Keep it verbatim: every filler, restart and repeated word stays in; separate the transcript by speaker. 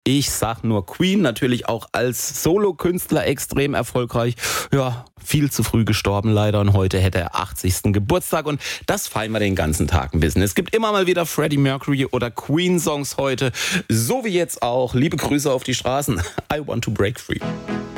Speaker 1: Ich sag nur Queen, natürlich auch als Solokünstler extrem erfolgreich. Ja, viel zu früh gestorben leider und heute hätte er achtzigsten Geburtstag und das feiern wir den ganzen Tag ein bisschen. Es gibt immer mal wieder Freddie Mercury oder Queen Songs heute, so wie jetzt auch. Liebe Grüße auf die Straßen. I want to break free.